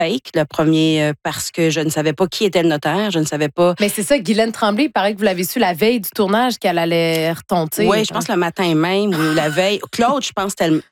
fake, le premier, parce que je ne savais pas qui était le notaire, je ne savais pas. Mais c'est ça, Guylaine Tremblay, il paraît que vous l'avez su la veille du tournage qu'elle allait retentir. Oui, je pense le matin même ou la veille. Claude, je pense, c'était